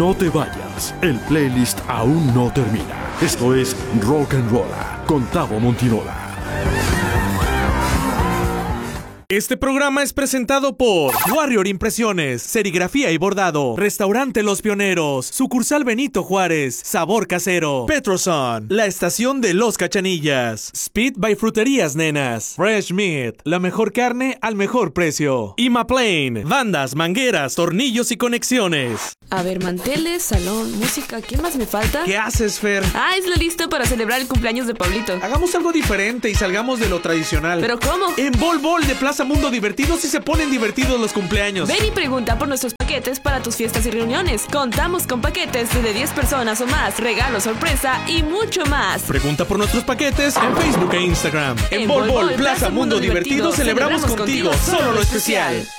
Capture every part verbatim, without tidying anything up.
No te vayas, el playlist aún no termina. Esto es Rock and Rolla con Tavo Montinola. Este programa es presentado por Warrior Impresiones, Serigrafía y Bordado, Restaurante Los Pioneros, Sucursal Benito Juárez, Sabor Casero, Petroson, La Estación de Los Cachanillas, Speed by Fruterías Nenas, Fresh Meat, la mejor carne al mejor precio, Imaplane, bandas, mangueras, tornillos y conexiones. A ver, manteles, salón, música, ¿qué más me falta? ¿Qué haces, Fer? Ah, es la lista para celebrar el cumpleaños de Pablito. Hagamos algo diferente y salgamos de lo tradicional. ¿Pero cómo? En Bol Bol de Plaza Mundo Divertidos sí se ponen divertidos los cumpleaños. Ven y pregunta por nuestros paquetes para tus fiestas y reuniones. Contamos con paquetes de diez personas o más, regalos sorpresa y mucho más. Pregunta por nuestros paquetes en Facebook e Instagram. En, en Bol Bol, Bol Plaza, Plaza Mundo, Mundo Divertido, celebramos, celebramos contigo, contigo solo lo especial. especial.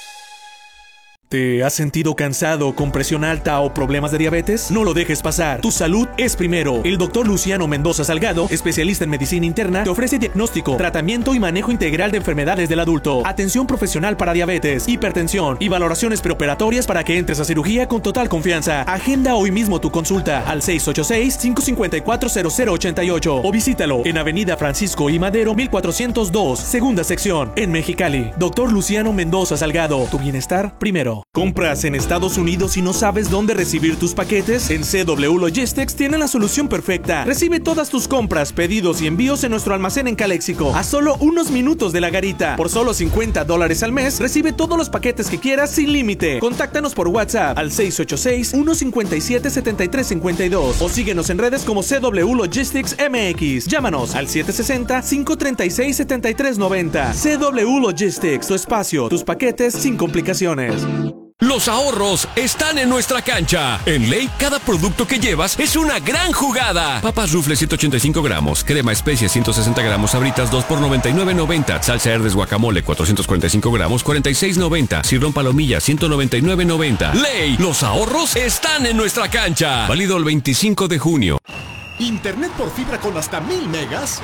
¿Te has sentido cansado, con presión alta o problemas de diabetes? No lo dejes pasar. Tu salud es primero. El doctor Luciano Mendoza Salgado, especialista en medicina interna, te ofrece diagnóstico, tratamiento y manejo integral de enfermedades del adulto, atención profesional para diabetes, hipertensión y valoraciones preoperatorias para que entres a cirugía con total confianza. Agenda hoy mismo tu consulta al seis ocho seis, cinco cinco cuatro, cero cero ocho ocho o visítalo en Avenida Francisco I. Madero mil cuatrocientos dos, segunda sección, en Mexicali. Doctor Luciano Mendoza Salgado, tu bienestar primero. ¿Compras en Estados Unidos y no sabes dónde recibir tus paquetes? En C W Logistics tienen la solución perfecta. Recibe todas tus compras, pedidos y envíos en nuestro almacén en Caléxico, a solo unos minutos de la garita. Por solo cincuenta dólares al mes, recibe todos los paquetes que quieras sin límite. Contáctanos por WhatsApp al seis ocho seis, uno cinco siete, siete tres cinco dos o síguenos en redes como C W Logistics M X. Llámanos al siete seis cero, cinco tres seis, siete tres nueve cero. C W Logistics, tu espacio, tus paquetes sin complicaciones. Los ahorros están en nuestra cancha. En Ley, cada producto que llevas es una gran jugada. Papas Rufles ciento ochenta y cinco gramos, crema especia ciento sesenta gramos, Sabritas dos por noventa y nueve noventa, salsa Herdes guacamole cuatrocientos cuarenta y cinco gramos, cuarenta y seis noventa, sirrón palomilla ciento noventa y nueve noventa. Ley, los ahorros están en nuestra cancha. Válido el veinticinco de junio. Internet por fibra con hasta mil megas.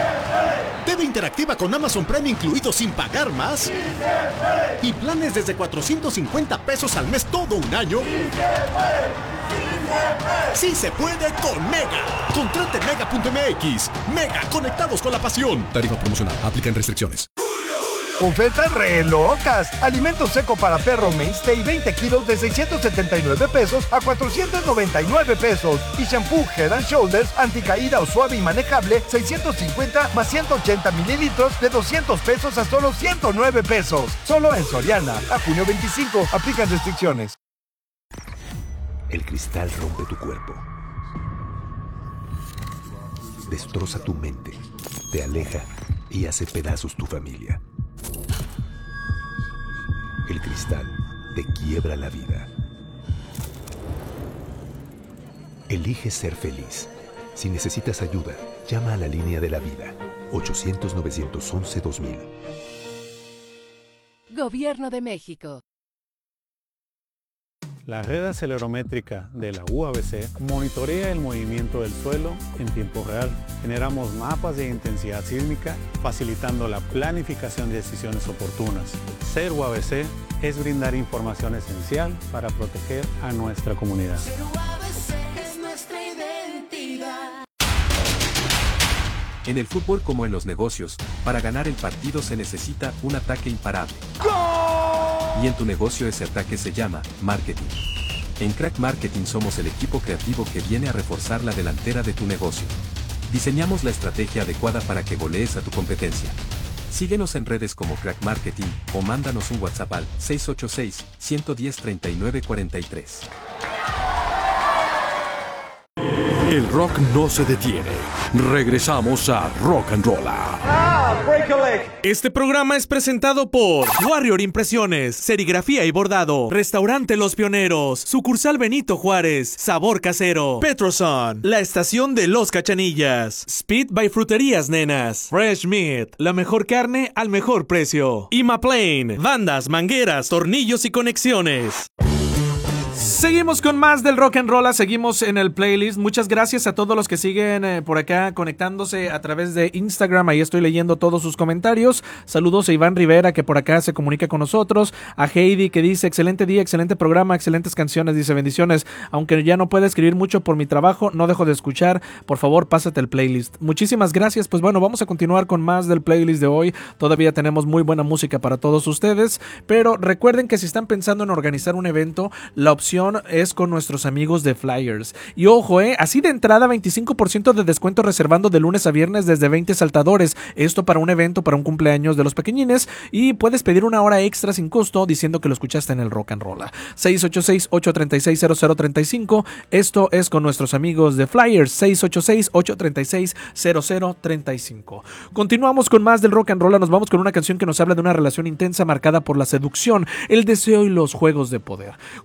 T V interactiva con Amazon Prime incluido sin pagar más. Y planes desde cuatrocientos cincuenta pesos al mes todo un año. Sí se puede con Mega. Contrate mega punto m x. Mega, conectados con la pasión. Tarifa promocional. Aplican restricciones. Ofertas re locas. Alimento seco para perro Mainstay veinte kilos de seiscientos setenta y nueve pesos a cuatrocientos noventa y nueve pesos. Y shampoo Head and Shoulders anticaída o suave y manejable seiscientos cincuenta más ciento ochenta mililitros de doscientos pesos a solo ciento nueve pesos. Solo en Soriana. A junio veinticinco. Aplican restricciones. El cristal rompe tu cuerpo. Destroza tu mente. Te aleja y hace pedazos tu familia. El cristal te quiebra la vida. Elige ser feliz. Si necesitas ayuda, llama a la línea de la vida. ochocientos, novecientos once, dos mil. Gobierno de México. La red acelerométrica de la U A B C monitorea el movimiento del suelo en tiempo real. Generamos mapas de intensidad sísmica, facilitando la planificación de decisiones oportunas. Ser U A B C es brindar información esencial para proteger a nuestra comunidad. Ser U A B C es nuestra identidad. En el fútbol como en los negocios, para ganar el partido se necesita un ataque imparable. ¡Gol! Y en tu negocio ese ataque se llama marketing. En Crack Marketing somos el equipo creativo que viene a reforzar la delantera de tu negocio. Diseñamos la estrategia adecuada para que golees a tu competencia. Síguenos en redes como Crack Marketing o mándanos un WhatsApp al seis ocho seis, uno uno cero, tres nueve cuatro tres. El rock no se detiene. Regresamos a Rock and Rolla. Ah, break a leg. Este programa es presentado por Warrior Impresiones, Serigrafía y Bordado, Restaurante Los Pioneros, Sucursal Benito Juárez, Sabor Casero, Petroson, La Estación de Los Cachanillas, Speed by Fruterías Nenas, Fresh Meat, la mejor carne al mejor precio, Imaplane, bandas, mangueras, tornillos y conexiones. Seguimos con más del Rock and Roll, seguimos en el playlist. Muchas gracias a todos los que siguen eh, por acá conectándose a través de Instagram. Ahí estoy leyendo todos sus comentarios. Saludos a Iván Rivera, que por acá se comunica con nosotros. A Heidi, que dice, excelente día, excelente programa, excelentes canciones. Dice, bendiciones. Aunque ya no puedo escribir mucho por mi trabajo, no dejo de escuchar. Por favor, pásate el playlist. Muchísimas gracias. Pues bueno, vamos a continuar con más del playlist de hoy. Todavía tenemos muy buena música para todos ustedes. Pero recuerden que si están pensando en organizar un evento, la opción es con nuestros amigos de Flyers. Y ojo, eh, así de entrada veinticinco por ciento de descuento reservando de lunes a viernes desde veinte saltadores. Esto para un evento, para un cumpleaños de los pequeñines. Y puedes pedir una hora extra sin costo diciendo que lo escuchaste en el Rock and Roll. seis ocho seis, ocho tres seis, cero cero tres cinco. Esto es con nuestros amigos de Flyers. seis ocho seis, ocho tres seis, cero cero tres cinco. Continuamos con más del Rock and Roll. Nos vamos con una canción que nos habla de una relación intensa marcada por la seducción, el deseo y los juegos de poder.